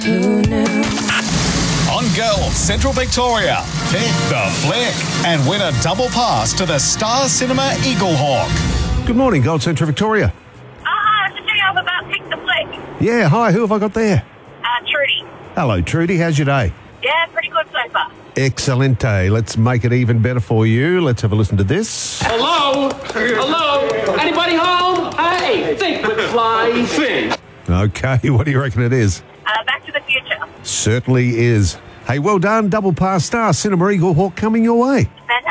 Who knew? On Girls Central Victoria, pick the flick and win a double pass to the Star Cinema Eagle Hawk. Good morning, Gold Central Victoria. I was just telling you about Pick the Flick. Yeah, hi, who have I got there? Trudy. Hello, Trudy, how's your day? Yeah, pretty good so far. Excelente. Let's make it even better for you. Let's have a listen to this. Hello? Hello? Anybody home? Hey, think McFly, think. Okay, what do you reckon it is? Back to the Future. Certainly is. Hey, well done. Double pass Star Cinema Eagle Hawk coming your way. Fantastic.